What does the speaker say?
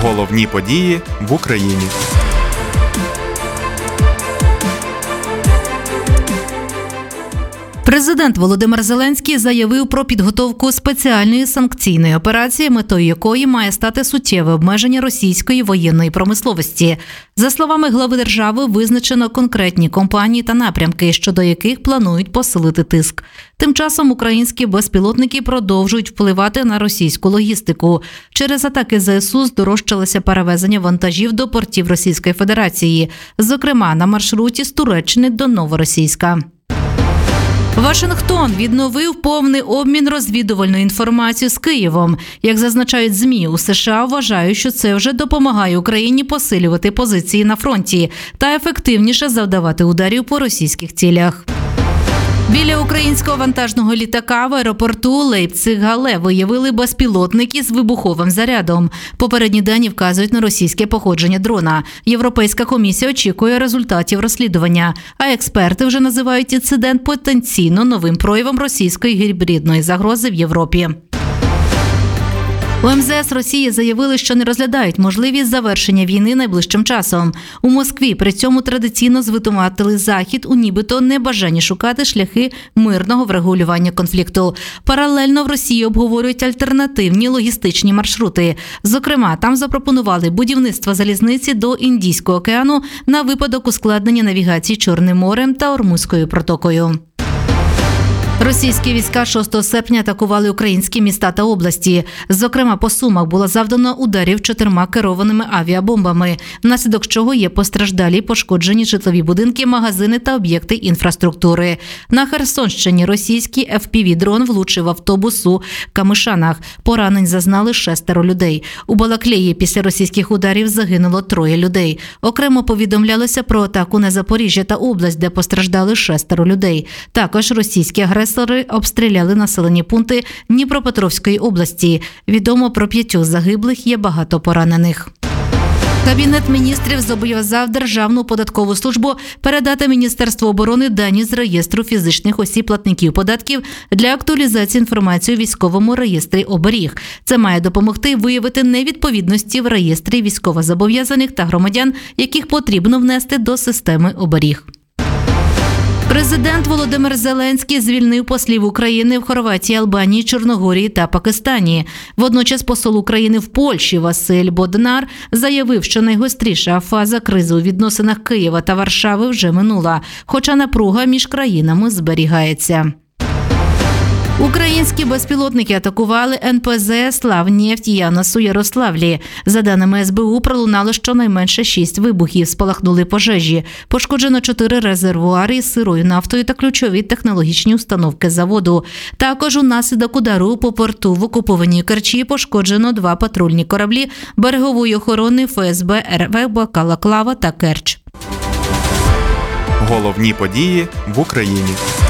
Головні події в Україні. Президент Володимир Зеленський заявив про підготовку спеціальної санкційної операції, метою якої має стати суттєве обмеження російської воєнної промисловості. За словами глави держави, визначено конкретні компанії та напрямки, щодо яких планують посилити тиск. Тим часом українські безпілотники продовжують впливати на російську логістику. Через атаки ЗСУ здорожчалося перевезення вантажів до портів Російської Федерації, зокрема на маршруті з Туреччини до Новоросійська. Вашингтон відновив повний обмін розвідувальною інформацією з Києвом. Як зазначають ЗМІ, у США вважають, що це вже допомагає Україні посилювати позиції на фронті та ефективніше завдавати ударів по російських цілях. Біля українського вантажного літака в аеропорту Лейпциг-Гале виявили безпілотники з вибуховим зарядом. Попередні дані вказують на російське походження дрона. Європейська комісія очікує результатів розслідування, а експерти вже називають інцидент потенційно новим проявом російської гібридної загрози в Європі. У МЗС Росії заявили, що не розглядають можливість завершення війни найближчим часом. У Москві при цьому традиційно звинуватили Захід у нібито небажанні шукати шляхи мирного врегулювання конфлікту. Паралельно в Росії обговорюють альтернативні логістичні маршрути. Зокрема, там запропонували будівництво залізниці до Індійського океану на випадок ускладнення навігації Чорним морем та Ормузькою протокою. Російські війська 6 серпня атакували українські міста та області. Зокрема, по Сумах було завдано ударів 4 керованими авіабомбами, внаслідок чого є постраждалі й пошкоджені житлові будинки, магазини та об'єкти інфраструктури. На Херсонщині російський FPV-дрон влучив автобус у Камишанах. Поранень зазнали 6 людей. У Балаклеї після російських ударів загинуло 3 людей. Окремо повідомлялося про атаку на Запоріжжя та область, де постраждали 6 людей. Також російські агресори обстріляли населені пункти Дніпропетровської області. Відомо про 5 загиблих, є багато поранених. Кабінет міністрів зобов'язав Державну податкову службу передати Міністерству оборони дані з реєстру фізичних осіб-платників податків для актуалізації інформації у військовому реєстрі оберіг. Це має допомогти виявити невідповідності в реєстрі військовозобов'язаних та громадян, яких потрібно внести до системи оберіг. Президент Володимир Зеленський звільнив послів України в Хорватії, Албанії, Чорногорії та Пакистані. Водночас посол України в Польщі Василь Боднар заявив, що найгостріша фаза кризи у відносинах Києва та Варшави вже минула, хоча напруга між країнами зберігається. Українські безпілотники атакували НПЗ «Славнефть» Янос у Ярославлі. За даними СБУ, пролунало щонайменше 6 вибухів, спалахнули пожежі. Пошкоджено 4 резервуари із сирою нафтою та ключові технологічні установки заводу. Також унаслідок удару по порту в окупованій Керчі пошкоджено 2 патрульні кораблі берегової охорони ФСБ РФ Балаклава та Керч. Головні події в Україні.